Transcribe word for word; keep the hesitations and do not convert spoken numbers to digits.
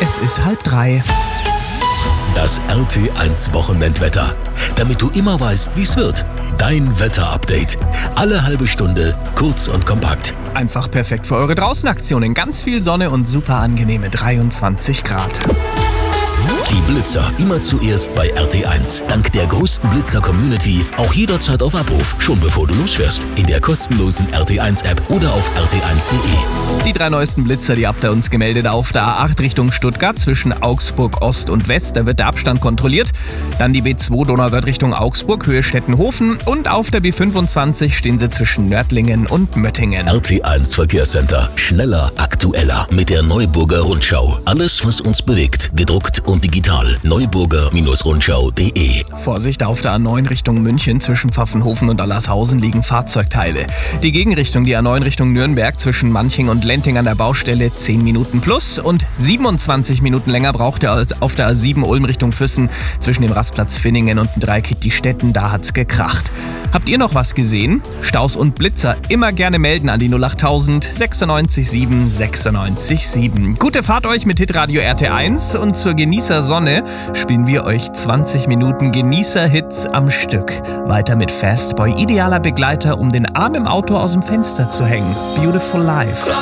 Es ist halb drei. Das R T eins Wochenendwetter. Damit du immer weißt, wie es wird. Dein Wetterupdate. Alle halbe Stunde, kurz und kompakt. Einfach perfekt für eure Draußenaktionen. Ganz viel Sonne und super angenehme dreiundzwanzig Grad. Die Blitzer immer zuerst bei R T eins. Dank der größten Blitzer-Community auch jederzeit auf Abruf, schon bevor du losfährst. In der kostenlosen R T eins App oder auf r t eins punkt de. Die drei neuesten Blitzer, die habt ihr uns gemeldet auf der A acht Richtung Stuttgart zwischen Augsburg Ost und West. Da wird der Abstand kontrolliert. Dann die B zwei Donauwörth Richtung Augsburg, Höhe Stettenhofen. Und auf der B fünfundzwanzig stehen sie zwischen Nördlingen und Möttingen. R T eins Verkehrscenter. Schneller, aktueller. Mit der Neuburger Rundschau. Alles, was uns bewegt. Gedruckt und digital. neuburger Rundschau punkt de. Vorsicht, auf der A neun Richtung München zwischen Pfaffenhofen und Allershausen liegen Fahrzeugteile. Die Gegenrichtung, die A neun Richtung Nürnberg zwischen Manching und Lenting an der Baustelle zehn Minuten plus und siebenundzwanzig Minuten länger braucht ihr als auf der A sieben Ulm Richtung Füssen zwischen dem Rastplatz Finningen und dem Dreieck die Städten, da hat's gekracht. Habt ihr noch was gesehen? Staus und Blitzer immer gerne melden an die null achttausend sechsundneunzig sieben sechsundneunzig sieben. Gute Fahrt euch mit Hitradio R T eins und zur Genießersonne spielen wir euch zwanzig Minuten Genießerhits am Stück. Weiter mit Fastboy, idealer Begleiter, um den Arm im Auto aus dem Fenster zu hängen. Beautiful Life.